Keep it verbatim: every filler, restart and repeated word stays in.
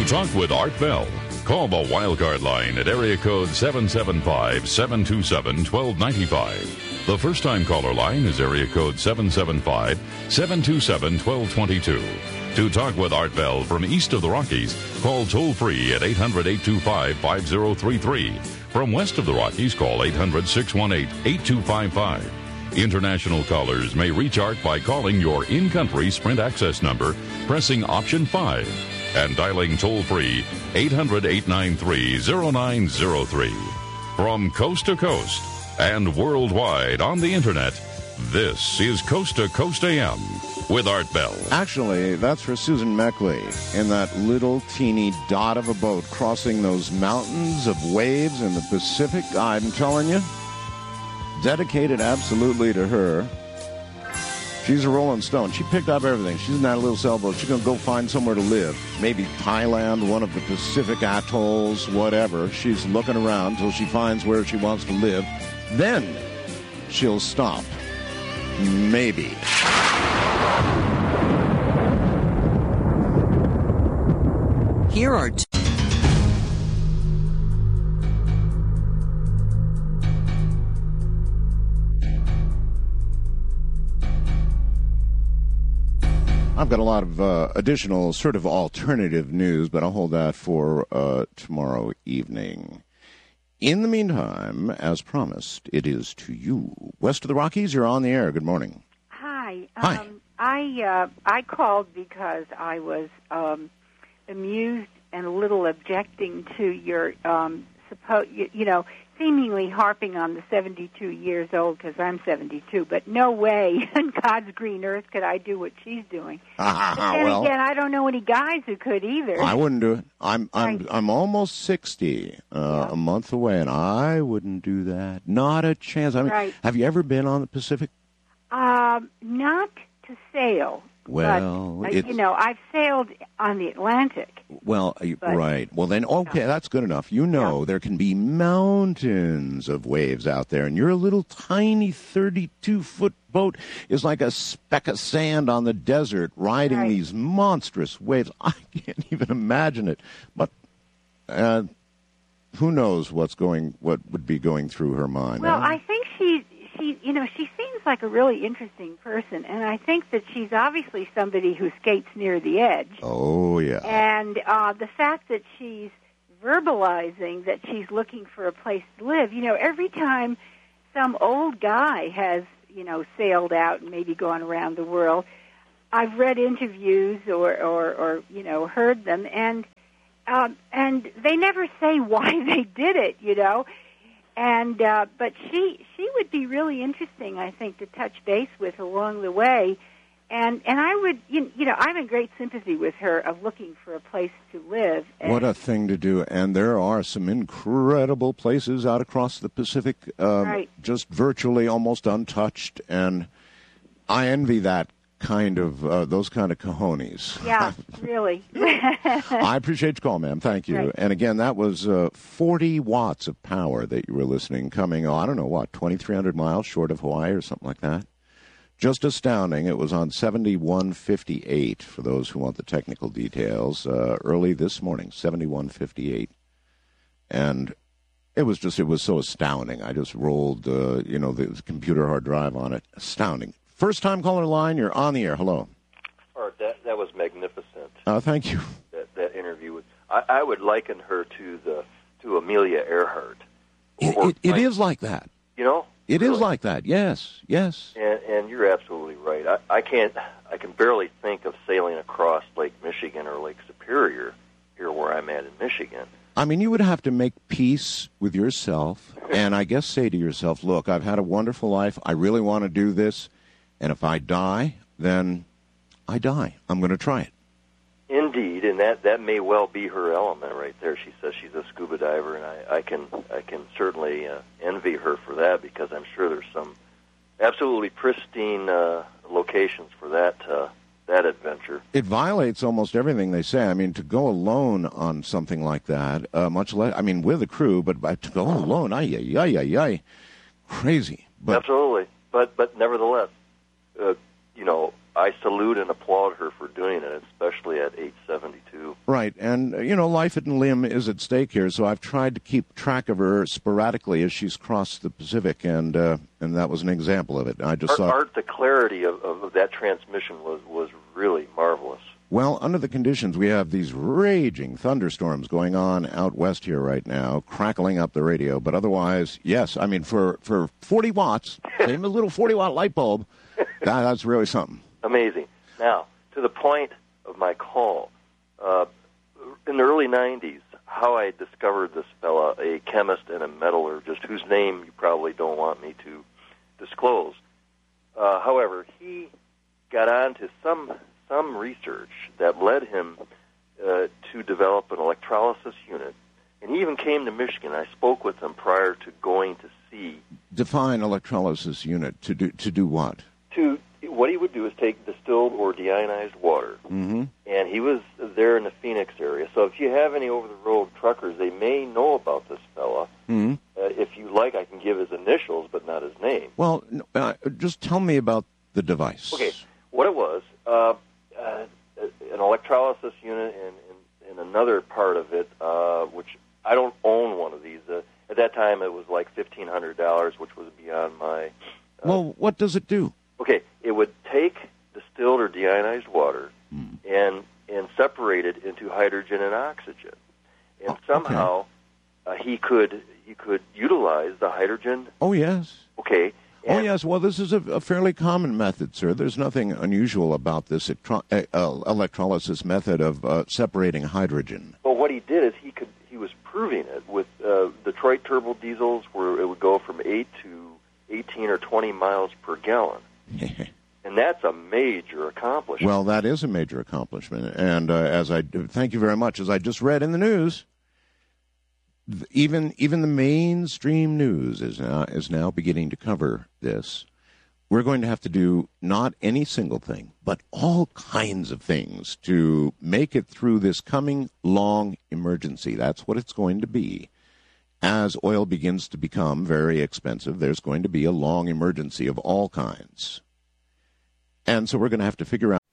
talk with Art Bell, call the Wildcard line at area code seven seven five, seven two seven, one two nine five. The first-time caller line is area code seven seven five, seven two seven, one two two two. To talk with Art Bell from east of the Rockies, call toll-free at eight hundred, eight two five, five zero three three. From west of the Rockies, call eight hundred, six one eight, eight two five five. International callers may reach Art by calling your in-country Sprint access number, pressing option five, and dialing toll-free eight hundred, eight nine three, zero nine zero three. From coast to coast and worldwide on the Internet, this is Coast to Coast A M with Art Bell. Actually, that's for Susan Meckley in that little teeny dot of a boat crossing those mountains of waves in the Pacific. I'm telling you, dedicated absolutely to her. She's a Rolling Stone. She picked up everything. She's in that little sailboat. She's going to go find somewhere to live. Maybe Thailand, one of the Pacific atolls, whatever. She's looking around until she finds where she wants to live. Then she'll stop. Maybe. Here are two. I've got a lot of uh, additional sort of alternative news, but I'll hold that for uh, tomorrow evening. In the meantime, as promised, it is to you. West of the Rockies, you're on the air. Good morning. Hi. Hi. Um, I uh, I called because I was um, amused and a little objecting to your, um, suppo- you, you know, seemingly harping on the seventy-two years old because I'm seventy-two, but no way in God's green earth could I do what she's doing. Uh, but then well, again, I don't know any guys who could either. I wouldn't do it. I'm I'm Right. I'm almost sixty, uh, Yeah. a month away, and I wouldn't do that. Not a chance. I mean, Right. have you ever been on the Pacific? Um, not to sail. Well, but, uh, it's- you know, I've sailed on the Atlantic. Well, uh, But- right. Well, then, okay, that's good enough. You know, Yeah. there can be mountains of waves out there, and your little tiny thirty-two foot boat is like a speck of sand on the desert riding Right. these monstrous waves. I can't even imagine it. But uh, who knows what's going, what would be going through her mind? Well, huh? I think she, she, you know, she seems like a really interesting person, and I think that she's obviously somebody who skates near the edge. Oh, yeah. And uh, the fact that she's verbalizing that she's looking for a place to live, you know, every time some old guy has, you know, sailed out and maybe gone around the world, I've read interviews or, or, or you know, heard them, and um, and they never say why they did it, you know. And uh, but she she would be really interesting, I think, to touch base with along the way. And and I would, you, you know, I'm in great sympathy with her of looking for a place to live. And What a thing to do. And there are some incredible places out across the Pacific, um, Right. just virtually almost untouched. And I envy that kind of, uh, those kind of cojones. Yeah, really. I appreciate your call, ma'am. Thank you. Right. And again, that was uh, forty watts of power that you were listening coming, oh, I don't know what, twenty-three hundred miles short of Hawaii or something like that. Just astounding. It was on seventy-one fifty-eight, for those who want the technical details, uh, early this morning, seventy-one fifty-eight. And it was just, it was so astounding. I just rolled, uh, you know, the computer hard drive on it. Astounding. First time caller line, you're on the air. Hello. Art, that, that was magnificent. Uh, thank you. That, that interview. Was, I, I would liken her to the to Amelia Earhart. It, Or it, it like- is like that. You know? It is Really. like that. Yes, yes. And, and you're absolutely right. I, I can't. I can barely think of sailing across Lake Michigan or Lake Superior here where I'm at in Michigan. I mean, you would have to make peace with yourself and I guess say to yourself, look, I've had a wonderful life. I really want to do this. And if I die, then I die. I'm going to try it. Indeed, and that, that may well be her element right there. She says she's a scuba diver, and I, I can I can certainly uh, envy her for that because I'm sure there's some absolutely pristine uh, locations for that uh, that adventure. It violates almost everything they say. I mean, to go alone on something like that, uh, much less, I mean, with a crew, but, but to go alone, ay, ay, ay, ay, ay, crazy. But Absolutely, but but nevertheless, uh, you know, I salute and applaud her for doing it, especially at age seventy-two. Right, and, uh, you know, life and limb is at stake here, so I've tried to keep track of her sporadically as she's crossed the Pacific, and uh, and that was an example of it. I just Art, thought... Art, the clarity of, of that transmission was, was really marvelous. Well, under the conditions, we have these raging thunderstorms going on out west here right now, crackling up the radio. But otherwise, yes, I mean, for, for forty watts, same as a little forty-watt light bulb, that, that's really something. Amazing. Now, to the point of my call, uh, in the early nineties, how I discovered this fella, a chemist and a metallurgist, whose name you probably don't want me to disclose. Uh, however, he got on to some... some research that led him uh, to develop an electrolysis unit. And he even came to Michigan. I spoke with him prior to going to see. Define electrolysis unit. To do to do what? To What he would do is take distilled or deionized water. Mm-hmm. And he was there in the Phoenix area. So if you have any over-the-road truckers, they may know about this fella. Mm-hmm. Uh, if you like, I can give his initials, but not his name. Well, uh, just tell me about the device. Okay. What it was... Uh, Uh, an electrolysis unit and, and, and another part of it, uh, which I don't own one of these. Uh, at that time, it was like fifteen hundred dollars, which was beyond my... Uh, well, what does it do? Okay, it would take distilled or deionized water mm. and and separate it into hydrogen and oxygen. And oh, somehow okay. uh, he could he could utilize the hydrogen. Oh, yes. Okay. Oh, yes. Well, this is a, a fairly common method, sir. There's nothing unusual about this electro- uh, electrolysis method of uh, separating hydrogen. Well, what he did is he could he was proving it with uh, Detroit turbo diesels, where it would go from eight to eighteen or twenty miles per gallon. And that's a major accomplishment. Well, that is a major accomplishment. And uh, as I thank you very much, as I just read in the news, Even even the mainstream news is now is now beginning to cover this. We're going to have to do not any single thing, but all kinds of things to make it through this coming long emergency. That's what it's going to be. As oil begins to become very expensive, there's going to be a long emergency of all kinds. And so we're going to have to figure out